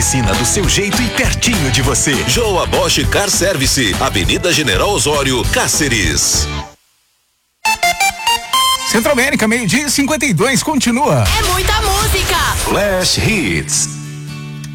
Oficina do seu jeito e pertinho de você. Joa Bosch Car Service, Avenida General Osório, Cáceres. Centro América, 12:52, continua. É muita música. Flash Hits.